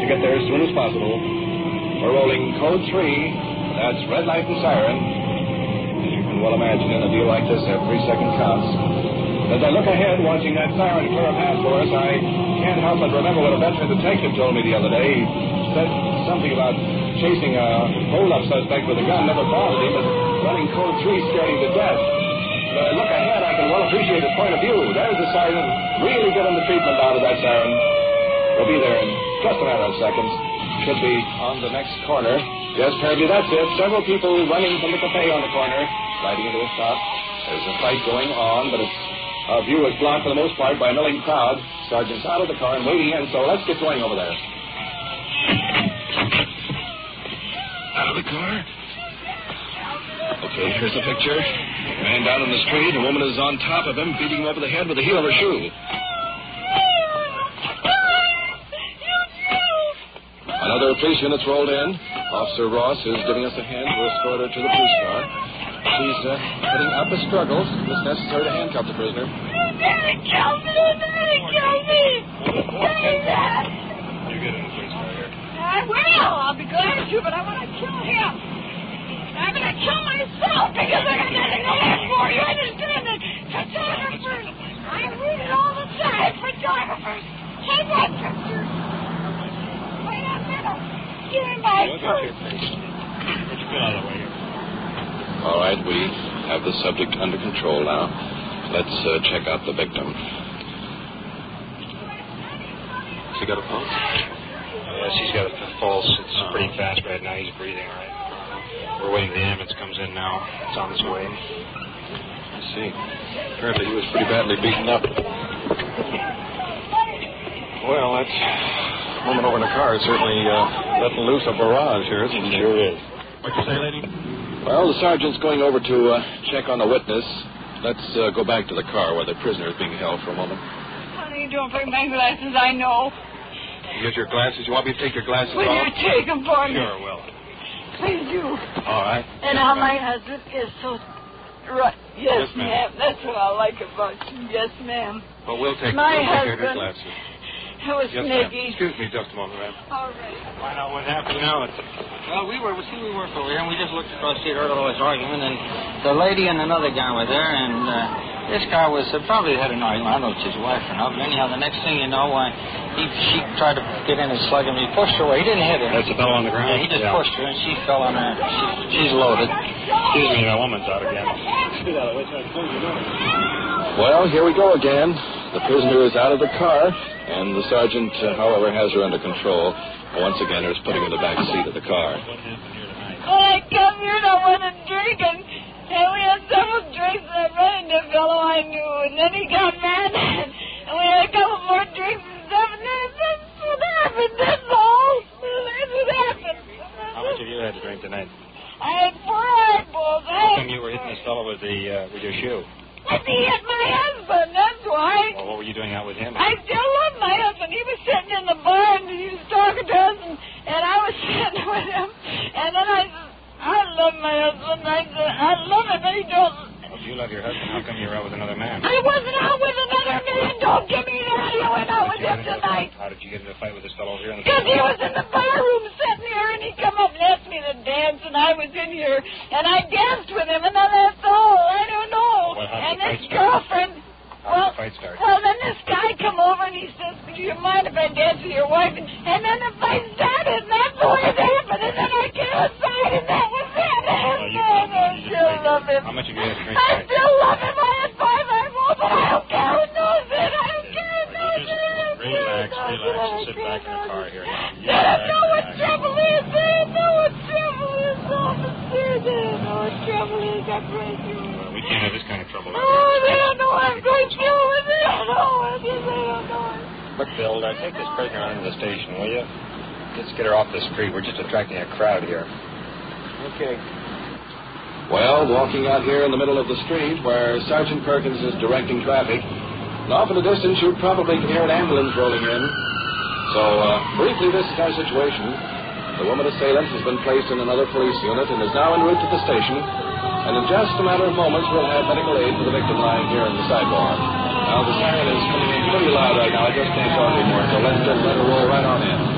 get there as soon as possible. We're rolling code 3. That's red light and siren. As you can well imagine, in a deal like this, every second counts. As I look ahead, watching that siren clear a path for us, I can't help but remember what a veteran detective told me the other day. He said something about chasing a hold-up suspect with a gun never bothered him, but running code 3 scared him to death. As I look ahead, I can well appreciate his point of view. There's the siren. Really get him the treatment out of that siren. We'll be there in just a matter of seconds. Should be on the next corner. Yes, Herbie, that's it. Several people running from the cafe on the corner, riding into a stop. There's a fight going on, but our view is blocked for the most part by a milling crowd. Sergeant's out of the car and waiting in, so let's get going over there. Out of the car? Okay, here's the picture. Man down in the street, a woman is on top of him, beating him over the head with the heel of her shoe. Another police unit's rolled in. Officer Ross is giving us a hand to escort her to the police car. She's putting up a struggle. It's necessary to handcuff the prisoner. You're gonna kill me! You get in the police car here. I will. I'll be glad to, but I want to kill him. I'm going to kill myself because I got nothing to live for. You understand that? Photographers. I read it all the time. Photographers. Take that picture. Wait a minute. Give me my purse. Let's get out of the way here. All right, we have the subject under control now. Let's check out the victim. She got a pulse? Yeah, she's got a pulse. It's pretty fast right now. He's breathing all right. We're waiting. The ambulance comes in now. It's on its way. I see. Apparently he was pretty badly beaten up. Well, that woman over in the car is certainly letting loose a barrage here, isn't she? Sure is. What'd you say, lady? Well, the sergeant's going over to check on the witness. Let's go back to the car where the prisoner is being held for a moment. What are you doing? Bring my glasses, I know. You get your glasses? You want me to take your glasses Will off? you take them for me? Sure, will. Please do. All right. And how my husband is so... Right. Yes, Yes, ma'am. ma'am. That's what I like about you. Yes, ma'am. Well, we'll take My care of your husband. glasses. It was Yes, ma'am. Nicky. Excuse me just a moment, ma'am. All right. Find out what happened now. Well, we worked over here, and we just looked across the street, heard all this argument, and the lady and another guy were there, and this guy was probably had an argument. I don't know if it's his wife or not, but anyhow, the next thing you know, she tried to get in and slug him. He pushed her away. He didn't hit her. That's the fellow on the ground? Yeah, he just pushed her, and she fell on her. She's loaded. Excuse me, that woman's out again. Well, here we go again. The prisoner is out of the car, and the sergeant, however, has her under control. Once again, is putting her in the back seat of the car. Well, I come here and I want a drink, and we had several drinks, and I ran into a fellow I knew, and then he got mad, and we had a couple more drinks and stuff, and then that's what happened. That's all. That's what happened. How much have you had to drink tonight? I had 4 eyeballs. How come you were hitting this fellow with your shoe? He hit my husband, that's why. Well, what were you doing out with him? I still love my husband. He was sitting in the bar, and he was talking to us, and I was sitting with him. And then I said, I love my husband. I said, I love him, and he don't. Well, you love your husband. How come you were out with another man? I wasn't out with another man. Don't give me that. I went out with him tonight. How did you get into a fight with this fellow over here? Because he was in the bar room sitting here, and he come up and asked me to dance, and I was in here, and I danced with him, and then that's all. I don't know. Well, how did And the this fight start? girlfriend... How did the fight start? Well, then this guy come over and he says, do you mind if I dance with your wife? And then the fight started, and that's what happened. And then I came outside, and that was it. I still love him. How much have you had to drink I tonight? still love him. I had 5 eyeballs, but I don't care who knows it. I don't care who knows it. Relax, and sit back in the car here. I don't know what trouble is. I don't know what trouble is, officer. I don't know what trouble is. I'm right here. Well, we can't have this kind of trouble. Oh, they don't know I'm going through with it. I don't know what it is. I don't know. Look, Bill, take this prisoner on to the station, will you? Let's get her off the street. We're just attracting a crowd here. Okay. Well, walking out here in the middle of the street where Sergeant Perkins is directing traffic, and off in the distance you probably can hear an ambulance rolling in. So, briefly, this is our situation. The woman assailant has been placed in another police unit and is now en route to the station. And in just a matter of moments, we'll have medical aid for the victim lying here on the sidewalk. Now, the siren is coming in pretty loud right now. I just can't talk anymore, so let's just let her roll right on in.